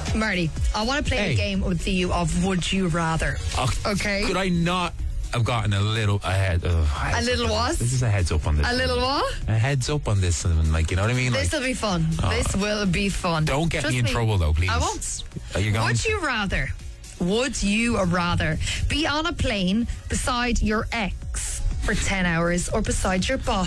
Marty, I want to play a game with you of Would You Rather. Okay. Could I not have gotten a little ahead? A little what? This is a heads up on this. A little what? A heads up on this, and like, you know what I mean? This will be fun. This will be fun. Don't get Trust me in trouble though, please. I won't. Are you going? Would you rather be on a plane beside your ex for 10 hours or beside your boss